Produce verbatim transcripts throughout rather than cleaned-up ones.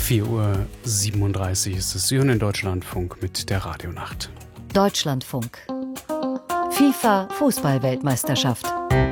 vier Uhr siebenunddreißig ist es. Sie hören den Deutschlandfunk mit der Radionacht. Deutschlandfunk. FIFA Fußball-Weltmeisterschaft.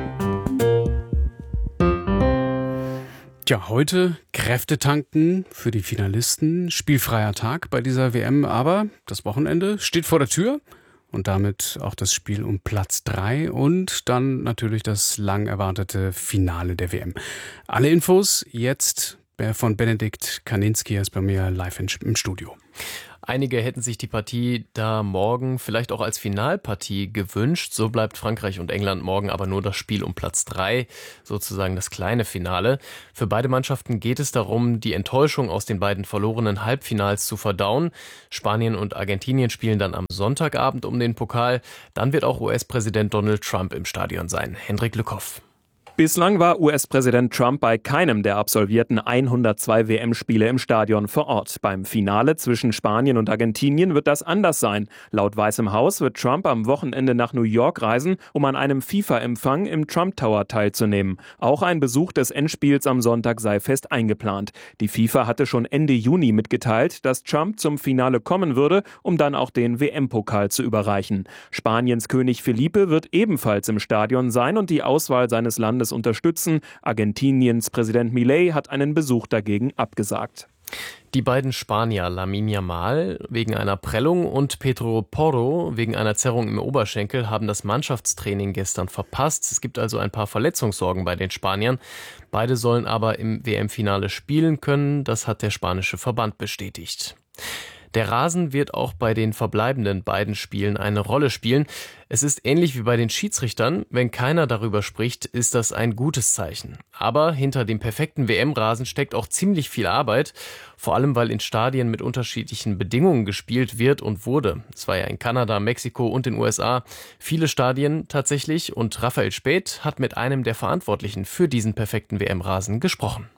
Ja, heute Kräfte tanken für die Finalisten. Spielfreier Tag bei dieser W M, aber das Wochenende steht vor der Tür. Und damit auch das Spiel um Platz drei und dann natürlich das lang erwartete Finale der W M. Alle Infos jetzt von Benedikt Kaninski, er ist bei mir live im Studio. Einige hätten sich die Partie da morgen vielleicht auch als Finalpartie gewünscht. So bleibt Frankreich und England morgen aber nur das Spiel um Platz drei, sozusagen das kleine Finale. Für beide Mannschaften geht es darum, die Enttäuschung aus den beiden verlorenen Halbfinals zu verdauen. Spanien und Argentinien spielen dann am Sonntagabend um den Pokal. Dann wird auch U S-Präsident Donald Trump im Stadion sein. Hendrik Lückhoff. Bislang war U S-Präsident Trump bei keinem der absolvierten hundertzwei W M-Spiele im Stadion vor Ort. Beim Finale zwischen Spanien und Argentinien wird das anders sein. Laut Weißem Haus wird Trump am Wochenende nach New York reisen, um an einem FIFA-Empfang im Trump Tower teilzunehmen. Auch ein Besuch des Endspiels am Sonntag sei fest eingeplant. Die FIFA hatte schon Ende Juni mitgeteilt, dass Trump zum Finale kommen würde, um dann auch den W M-Pokal zu überreichen. Spaniens König Felipe wird ebenfalls im Stadion sein und die Auswahl seines Landes unterstützen. Argentiniens Präsident Milei hat einen Besuch dagegen abgesagt. Die beiden Spanier Lamine Yamal wegen einer Prellung und Pedro Porro wegen einer Zerrung im Oberschenkel haben das Mannschaftstraining gestern verpasst. Es gibt also ein paar Verletzungssorgen bei den Spaniern. Beide sollen aber im W M-Finale spielen können. Das hat der spanische Verband bestätigt. Der Rasen wird auch bei den verbleibenden beiden Spielen eine Rolle spielen. Es ist ähnlich wie bei den Schiedsrichtern. Wenn keiner darüber spricht, ist das ein gutes Zeichen. Aber hinter dem perfekten W M-Rasen steckt auch ziemlich viel Arbeit. Vor allem, weil in Stadien mit unterschiedlichen Bedingungen gespielt wird und wurde. Es war ja in Kanada, Mexiko und den U S A viele Stadien tatsächlich. Und Raphael Späth hat mit einem der Verantwortlichen für diesen perfekten W M-Rasen gesprochen.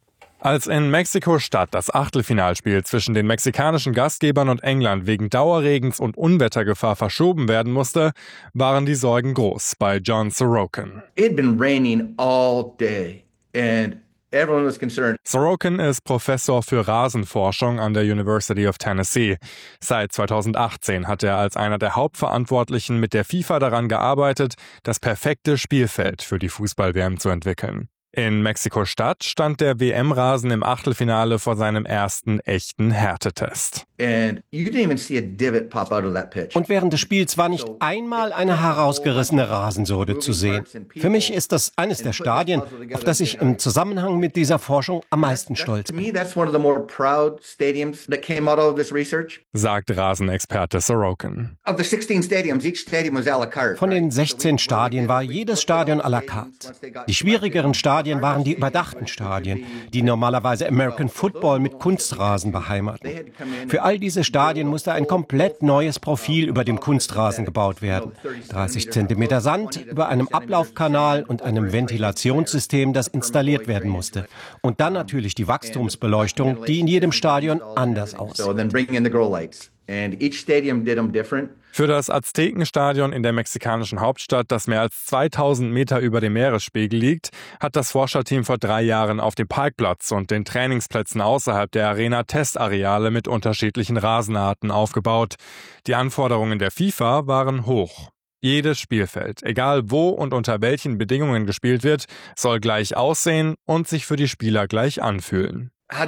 Als in Mexiko-Stadt das Achtelfinalspiel zwischen den mexikanischen Gastgebern und England wegen Dauerregens und Unwettergefahr verschoben werden musste, waren die Sorgen groß bei John Sorokin. It had been raining all day and everyone was concerned. Sorokin ist Professor für Rasenforschung an der University of Tennessee. Seit zweitausendachtzehn hat er als einer der Hauptverantwortlichen mit der FIFA daran gearbeitet, das perfekte Spielfeld für die Fußball-W M zu entwickeln. In Mexiko-Stadt stand der W M-Rasen im Achtelfinale vor seinem ersten echten Härtetest. Und während des Spiels war nicht einmal eine herausgerissene Rasensohle zu sehen. Für mich ist das eines der Stadien, auf das ich im Zusammenhang mit dieser Forschung am meisten stolz bin. Sagt Rasenexperte Sorokin. Von den sechzehn Stadien war jedes Stadion à la carte. Die schwierigeren Stadien waren die überdachten Stadien, die normalerweise American Football mit Kunstrasen beheimaten. Für all diese Stadien musste ein komplett neues Profil über dem Kunstrasen gebaut werden. dreißig Zentimeter Sand über einem Ablaufkanal und einem Ventilationssystem, das installiert werden musste. Und dann natürlich die Wachstumsbeleuchtung, die in jedem Stadion anders aussieht. Für das Aztekenstadion in der mexikanischen Hauptstadt, das mehr als zweitausend Meter über dem Meeresspiegel liegt, hat das Forscherteam vor drei Jahren auf dem Parkplatz und den Trainingsplätzen außerhalb der Arena Testareale mit unterschiedlichen Rasenarten aufgebaut. Die Anforderungen der FIFA waren hoch. Jedes Spielfeld, egal wo und unter welchen Bedingungen gespielt wird, soll gleich aussehen und sich für die Spieler gleich anfühlen.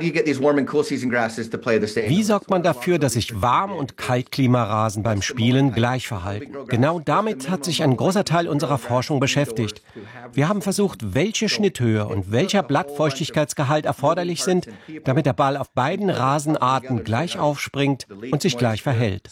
Wie sorgt man dafür, dass sich Warm- und Kaltklimarasen beim Spielen gleich verhalten? Genau damit hat sich ein großer Teil unserer Forschung beschäftigt. Wir haben versucht, welche Schnitthöhe und welcher Blattfeuchtigkeitsgehalt erforderlich sind, damit der Ball auf beiden Rasenarten gleich aufspringt und sich gleich verhält.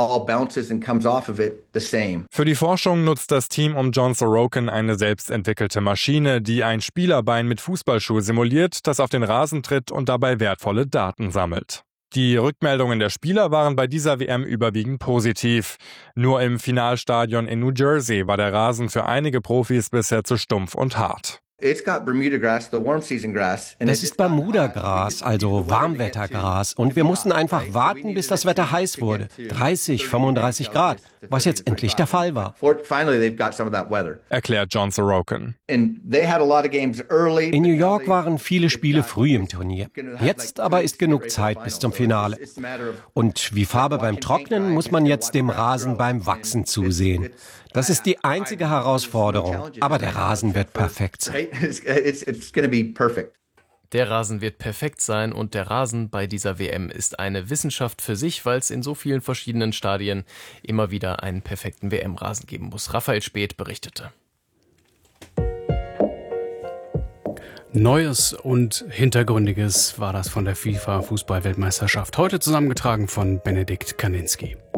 Für die Forschung nutzt das Team um John Sorokin eine selbstentwickelte Maschine, die ein Spielerbein mit Fußballschuh simuliert, das auf den Rasen tritt und dabei wertvolle Daten sammelt. Die Rückmeldungen der Spieler waren bei dieser W M überwiegend positiv. Nur im Finalstadion in New Jersey war der Rasen für einige Profis bisher zu stumpf und hart. Das ist Bermuda-Gras, also Warmwettergras. Und wir mussten einfach warten, bis das Wetter heiß wurde. dreißig, fünfunddreißig Grad, was jetzt endlich der Fall war. Erklärt John Sorokin. In New York waren viele Spiele früh im Turnier. Jetzt aber ist genug Zeit bis zum Finale. Und wie Farbe beim Trocknen muss man jetzt dem Rasen beim Wachsen zusehen. Das ist die einzige Herausforderung. Aber der Rasen wird perfekt sein. Der Rasen wird perfekt sein und der Rasen bei dieser W M ist eine Wissenschaft für sich, weil es in so vielen verschiedenen Stadien immer wieder einen perfekten W M-Rasen geben muss. Raphael Späth berichtete. Neues und Hintergründiges war das von der FIFA-Fußball-Weltmeisterschaft. Heute zusammengetragen von Benedikt Kaninski.